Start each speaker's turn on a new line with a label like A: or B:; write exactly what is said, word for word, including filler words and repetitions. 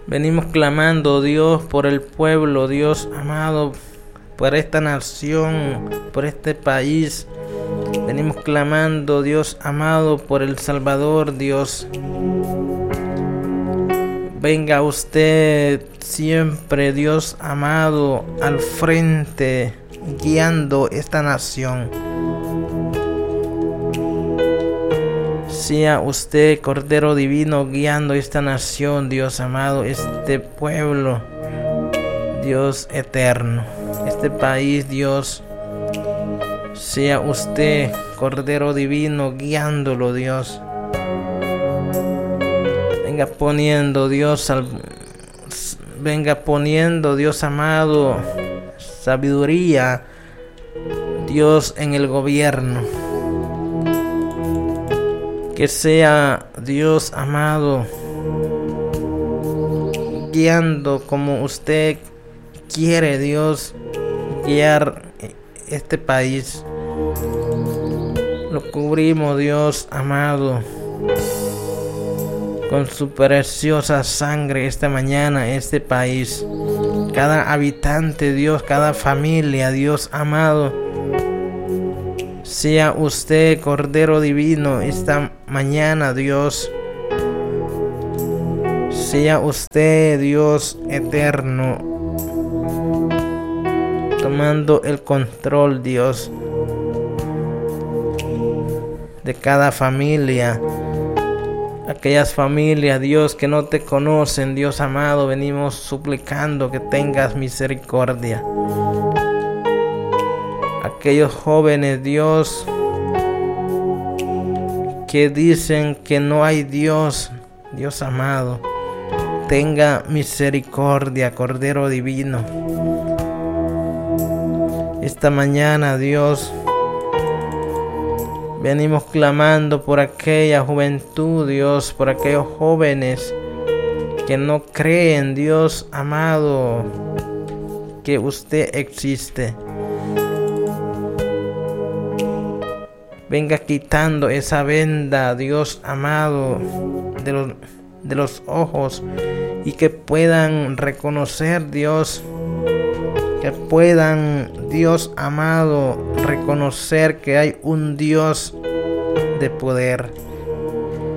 A: Venimos clamando, Dios, por el pueblo, Dios amado, por esta nación, por este país. Venimos clamando, Dios amado, por El Salvador, Dios. Venga usted siempre, Dios amado, al frente, guiando esta nación. Sea usted, Cordero Divino, guiando esta nación, Dios amado, este pueblo, Dios eterno, este país, Dios. Sea usted, Cordero Divino, guiándolo, Dios. Venga poniendo, Dios, al, venga poniendo, Dios amado, sabiduría, Dios, en el gobierno. Que sea, Dios amado, guiando como usted quiere, Dios, guiar este país. Lo cubrimos, Dios amado, con su preciosa sangre esta mañana, este país. Cada habitante, Dios, cada familia, Dios amado. Sea usted, Cordero Divino, esta mañana, Dios. Sea usted, Dios eterno, tomando el control, Dios, de cada familia. Aquellas familias, Dios, que no te conocen, Dios amado, venimos suplicando que tengas misericordia. Aquellos jóvenes, Dios, que dicen que no hay Dios, Dios amado, tenga misericordia, Cordero Divino. Esta mañana, Dios, venimos clamando por aquella juventud, Dios, por aquellos jóvenes que no creen, Dios amado, que usted existe. Venga quitando esa venda, Dios amado, de los, de los ojos, y que puedan reconocer, Dios, que puedan, Dios amado, reconocer que hay un Dios de poder.